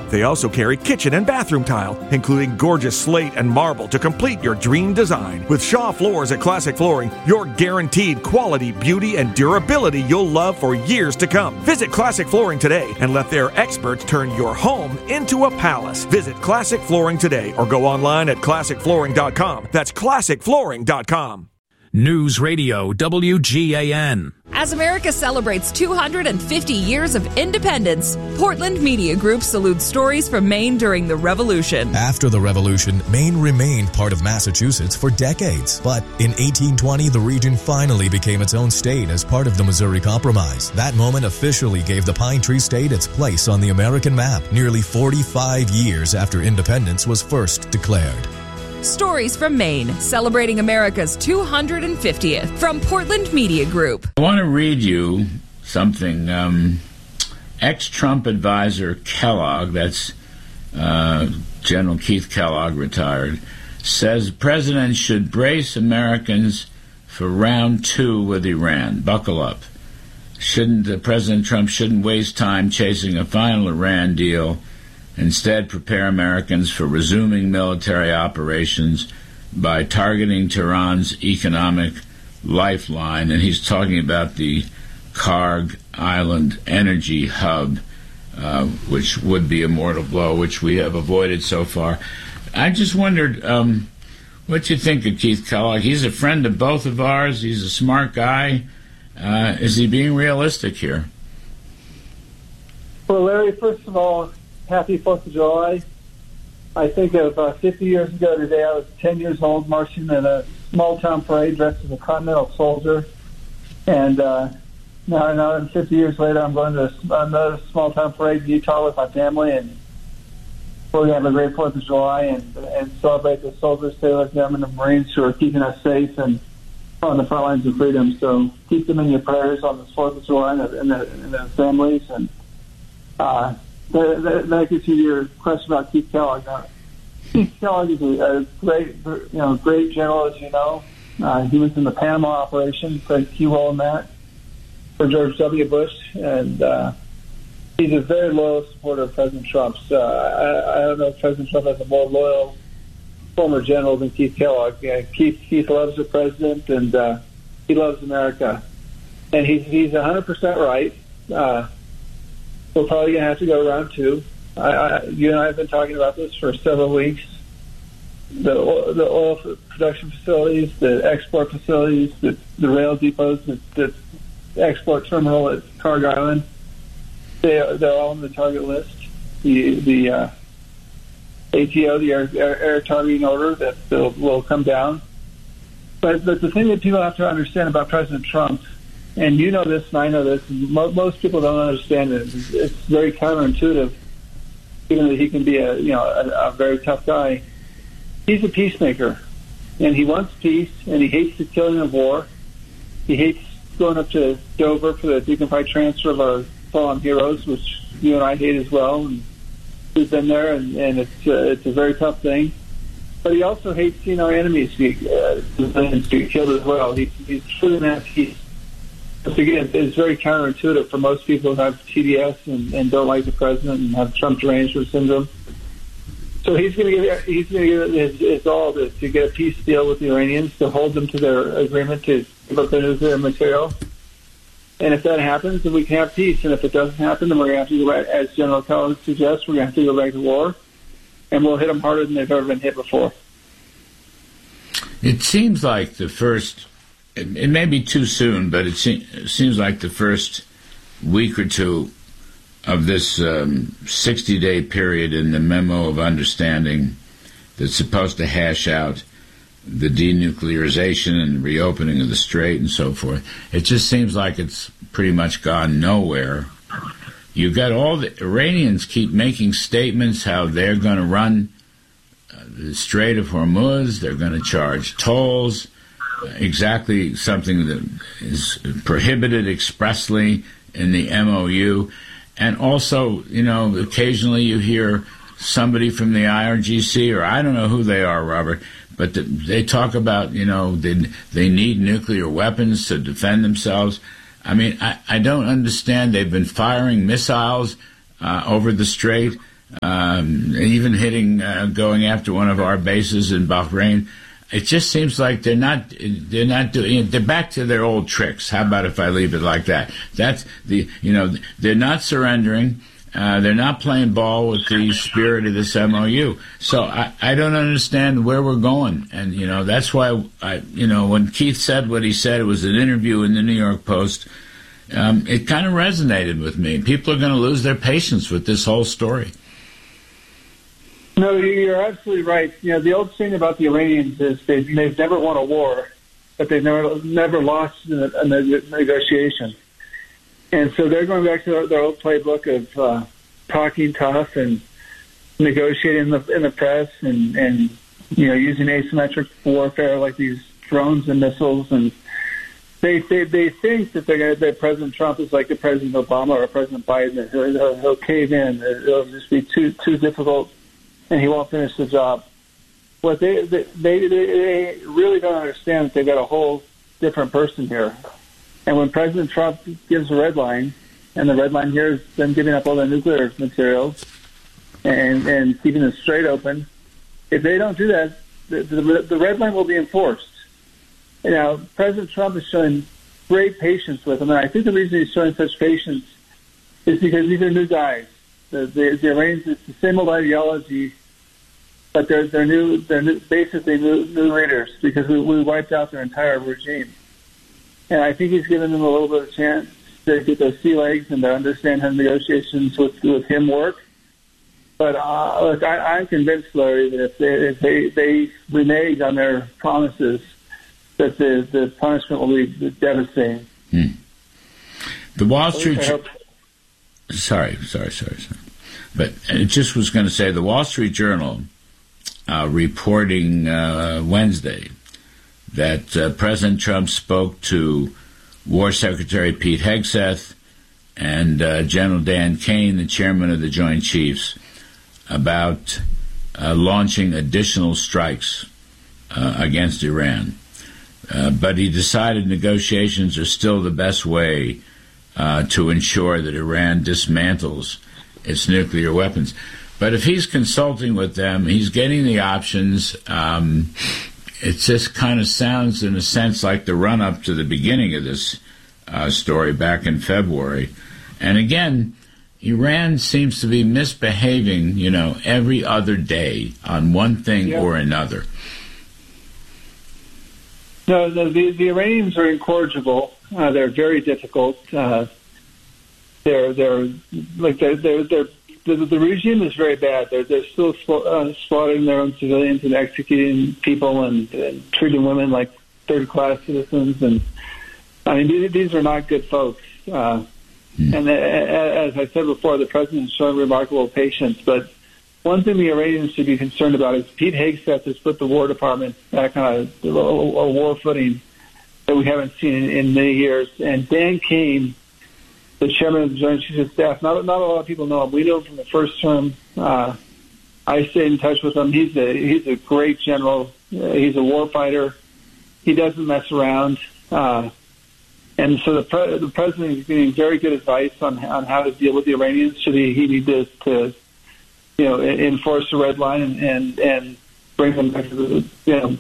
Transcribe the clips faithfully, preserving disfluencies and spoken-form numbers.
They also carry kitchen and bathroom tile, including gorgeous slate and marble to complete your dream design. With Shaw Floors at Classic Flooring, you're guaranteed quality, beauty, and durability you'll love for years to come. Visit Classic Flooring today and let their experts turn your home into a palace. Visit Classic Flooring today or go online at classic flooring dot com. That's classic flooring dot com. News Radio W G A N. As America celebrates two hundred fifty years of independence, Portland Media Group salutes stories from Maine during the Revolution. After the Revolution, Maine remained part of Massachusetts for decades. But in eighteen twenty, the region finally became its own state as part of the Missouri Compromise. That moment officially gave the Pine Tree State its place on the American map, nearly forty-five years after independence was first declared. Stories from Maine, celebrating America's two hundred fiftieth, from Portland Media Group. I want to read you something. Um, ex-Trump advisor Kellogg, that's uh, General Keith Kellogg, retired, says president should brace Americans for round two with Iran. Buckle up. Shouldn't uh, President Trump shouldn't waste time chasing a final Iran deal. Instead, prepare Americans for resuming military operations by targeting Tehran's economic lifeline. And he's talking about the Karg Island energy hub, uh, which would be a mortal blow, which we have avoided so far. I just wondered um, what you think of Keith Kellogg. He's a friend of both of ours. He's a smart guy. Uh, is he being realistic here? Well, Larry, first of all, happy fourth of July. I think of uh, fifty years ago today, I was ten years old, marching in a small-town parade dressed as a Continental soldier. And uh, now, now, fifty years later, I'm going to another small-town parade in Utah with my family, and we're going to have a great fourth of July and, and celebrate the soldiers, sailors, airmen, and Marines who are keeping us safe and on the front lines of freedom. So keep them in your prayers on this fourth of July and, and, their, and their families. And uh, that, that, that gets you to your question about Keith Kellogg. Now, Keith Kellogg is a, a great, you know, great general, as you know. Uh, he was in the Panama operation, played a key role in that for George W. Bush, and uh, he's a very loyal supporter of President Trump's. Uh, I, I don't know if President Trump has a more loyal former general than Keith Kellogg. Yeah, Keith, Keith loves the president, and uh, he loves America. And he's, he's one hundred percent right. Uh, we're probably going to have to go round two. I, I, you and I have been talking about this for several weeks. The oil, the oil production facilities, the export facilities, the, the rail depots, the, the export terminal at Karg Island, they, they're all on the target list. The the uh, A T O, the air, air, air targeting order, that will, will come down. But, but the thing that people have to understand about President Trump, and you know this and I know this, and mo- most people don't understand it. It's, it's very counterintuitive, even though he can be a you know a, a very tough guy. He's a peacemaker, and he wants peace, and he hates the killing of war. He hates going up to Dover for the dignified transfer of our fallen heroes, which you and I hate as well. And we've been there, and, and it's uh, it's a very tough thing. But he also hates seeing our enemies get, uh, get killed as well. He, he's truly not peace. Again, it's very counterintuitive for most people who have T D S and, and don't like the president and have Trump derangement syndrome. So he's going to get he's going to get his, his all to, to get a peace deal with the Iranians, to hold them to their agreement to give up their nuclear material. And if that happens, then we can have peace. And if it doesn't happen, then we're going to have to go back, as General Kellogg suggests, we're going to have to go back to war, and we'll hit them harder than they've ever been hit before. It seems like the first, it, it may be too soon, but it, se- it seems like the first week or two of this um, sixty-day period in the memo of understanding that's supposed to hash out the denuclearization and reopening of the strait and so forth, it just seems like it's pretty much gone nowhere. You've got all the Iranians keep making statements how they're going to run uh, the Strait of Hormuz, they're going to charge tolls, uh, exactly something that is prohibited expressly in the M O U. And also, you know, occasionally you hear somebody from the I R G C, or I don't know who they are, Robert, but the, they talk about, you know, they, they need nuclear weapons to defend themselves. I mean, I, I don't understand. They've been firing missiles uh, over the strait. um, even hitting, uh, going after one of our bases in Bahrain. It just seems like they're not, they're not doing, they're back to their old tricks. How about if I leave it like that? That's the, you know, they're not surrendering. Uh, they're not playing ball with the spirit of this M O U. So I, I don't understand where we're going. And, you know, that's why, I, you know, when Keith said what he said, it was an interview in the New York Post, um, it kind of resonated with me. People are going to lose their patience with this whole story. No, you're absolutely right. You know, the old thing about the Iranians is they've, they've never won a war, but they've never, never lost a, a negotiation. And so they're going back to their, their old playbook of uh, talking tough and negotiating in the, in the press and, and, you know, using asymmetric warfare like these drones and missiles. And they they, they think that they're gonna, that President Trump is like the President Obama or President Biden. He'll, he'll, he'll cave in. It'll just be too too difficult, and he won't finish the job. What they they they, they really don't understand that they've got a whole different person here. And when President Trump gives a red line, and the red line here is them giving up all the nuclear materials and, and keeping it straight open, if they don't do that, the, the, the red line will be enforced. You know, President Trump is showing great patience with them, and I think the reason he's showing such patience is because these are new guys. The, the, the Iranians, it's the same old ideology, but they're they're new. They're new, basically new, new leaders because we, we wiped out their entire regime. And I think he's given them a little bit of a chance to get those sea legs and to understand how negotiations with, with him work. But uh, look, I, I'm convinced, Larry, that if they, if they, they renege on their promises, that the, the punishment will be devastating. Hmm. The Wall Street... Journal. Sorry, sorry, sorry, sorry. But it just was going to say the Wall Street Journal uh, reporting uh, Wednesday that uh, President Trump spoke to War Secretary Pete Hegseth and uh, General Dan Kane, the chairman of the Joint Chiefs, about uh, launching additional strikes uh, against Iran. Uh, but he decided negotiations are still the best way uh, to ensure that Iran dismantles its nuclear weapons. But if he's consulting with them, he's getting the options. Um, It just kind of sounds, in a sense, like the run-up to the beginning of this uh, story back in February. And again, Iran seems to be misbehaving, you know, every other day on one thing yeah. or another. No, the, the, the Iranians are incorrigible. Uh, they're very difficult. Uh, they're they're like they're they're. they're The, the regime is very bad. They're, they're still uh, slaughtering their own civilians and executing people and, and treating women like third-class citizens. And I mean, these, these are not good folks. Uh, mm. And uh, as I said before, the president is showing remarkable patience. But one thing the Iranians should be concerned about is Pete Hegseth has put the War Department back on a, a war footing that we haven't seen in, in many years. And Dan Kane, the chairman of the Joint Chiefs of Staff, not, not a lot of people know him. We know him from the first term. Uh, I stayed in touch with him. He's a he's a great general. Uh, he's a war fighter. He doesn't mess around. Uh, and so the, pre- the president is getting very good advice on on how to deal with the Iranians. Should he, he need to, to you know enforce the red line and, and, and bring them back to the you know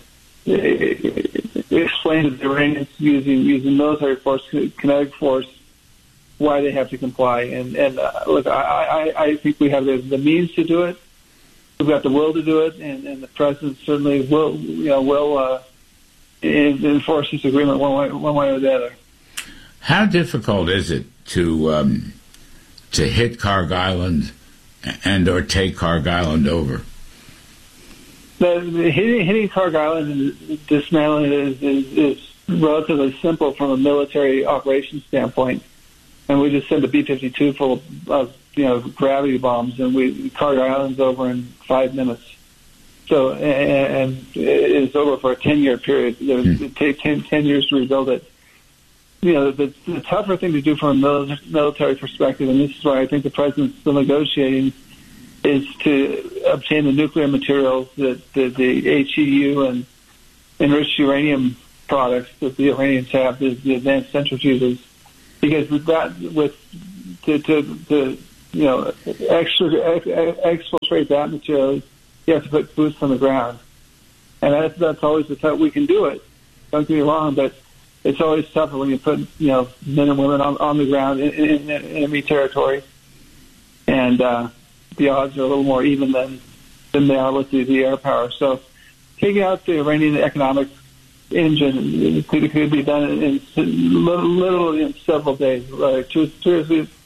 explain to the Iranians using using military force, kinetic force, why they have to comply. And, and uh, look, I, I, I think we have the, the means to do it. We've got the will to do it, and, and the president certainly will, you know, will uh, enforce this agreement one way, one way or the other. How difficult is it to um, to hit Kharg Island and or take Kharg Island over? The, the hitting, hitting Kharg Island and dismantling it is, is, is relatively simple from a military operations standpoint. And we just sent a B fifty-two full of, you know, gravity bombs, and we Kharg Island's over in five minutes. So, and, and it's over for a ten-year period. It would take ten, ten years to rebuild it. You know, the, the tougher thing to do from a military perspective, and this is why I think the president's still negotiating, is to obtain the nuclear materials, that the, the H E U and enriched uranium products that the Iranians have, the, the advanced centrifuges. Because with that, with to, to to you know, extra, exfiltrate that material, you have to put boots on the ground. And that's, that's always the tough. We can do it. Don't get me wrong, but it's always tougher when you put, you know, men and women on, on the ground in, in, in enemy territory. And uh, the odds are a little more even than, than they are with the, the air power. So taking out the Iranian economic engine could, could be done in, in literally in several days, like two, two,